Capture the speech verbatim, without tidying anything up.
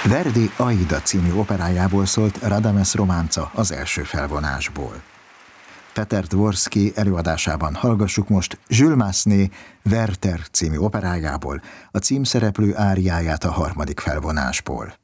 Verdi Aida című operájából szólt Radames románca az első felvonásból. Peter Dvorsky előadásában hallgassuk most Jules Massenet Werther című operájából a címszereplő áriáját a harmadik felvonásból.